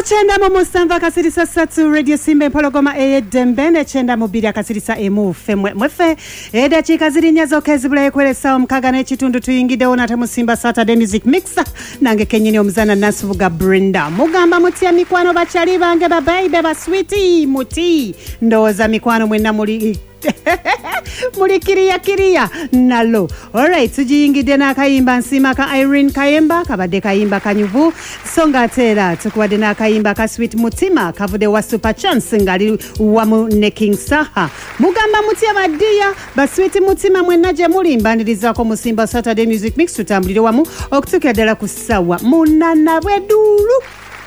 chenda mu musanva kasirisa satu radio simbe pologoma dembene chenda mu biri kasirisa emu femwe mwefe dakika ziri nyazo kezibula ekwelesa omukaga n'ekitundu tuyingide onate musimba Saturday music mixer nange kenyini omuzana Nasubuga Brenda mugamba mutya mikwano bachali bange babayibe basweeti muti ndoza mikwano mwenna muri muri kiria nalo. Alright, tujingide na kayimba nsima ka Irene Kayemba kabade kayimba kanyuvu songa tera tukwade na kayimba ka Sweet Mutima kavude wa Super Chance ngali wa ne King Saha mugamba mutya badia ba Sweet Mutima mwenaje muri mbaniriza ko musimba Saturday music mix tutambulire wamu okutukadala kusawa munana bwedulu.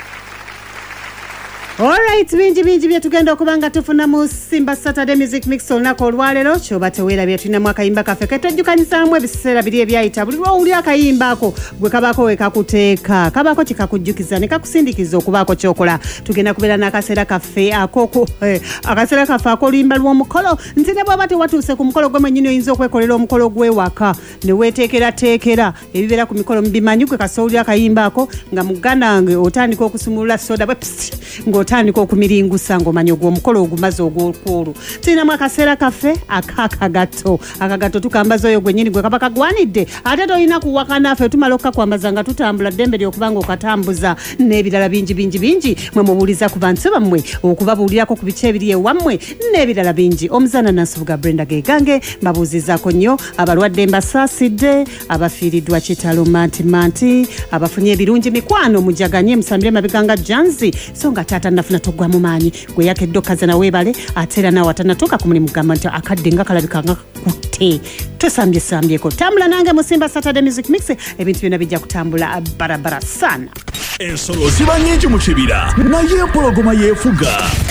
Alright, binji byetugenda okubanga tufuna mu Simba Saturday music mix olunako olwalero kyoba tewera byetulina mu akayimba kaffe ketojjukanyisaamu ebiseera biri ebyayita buli lwowuli akayimba ako gwe kabako wekakuteeka kabako kikakujjukiza ne kakusindikiza okubaako kyokola. Tugenda kubeera n'akaseera kaffe akaseera kaffe akolimba lw'omukolo nti ne bw'oba tewatuuse ku mukolo gwe mwennyini oyinza okwekolera omukolo gw'ewaka ne weeteekerateekera ebibeera ku mikolo mubimanyi gwe kasoowulira akayimba ako nga muganda wange otandika okusumulula soda ng'otandika okumiringusa ng'omanya ogw'omukolo ogumaze ogw'olukulu. Tulinamu akaseera kaffe akagato tukambaza oyo gwennyini gwe kaba kagwanidde ate tolina kuwaka naffe tumala okukakwambaza nga tutambula ddembe ly'okubanga okatambuza n'ebirala bingi mwe mubuuliza ku bantu bammwe okubabuulirako ku bice ebiri ewammwe n'ebirala bingi. Omuzana Nasubuga Brenda gegange mbabuuzizaako nnyo abalwadde mbasaasidde abafiiriddwa kitalo manti abafunye ebirungi mikwano mujaganye musambire mabiganga janzi so nga taata nafuna togwa mu maanyi gwe yakedde okaza na weebale atera nawe atanatuuka ku mulimu gamba nti akadde nga kalabika nga kutte tusambyeko tambula nange musimba Saturday music mix ebintu byonna bijja kutambula barabara sana. Ensolo ziba nnyingi mu kibira naye empologoma yeefuga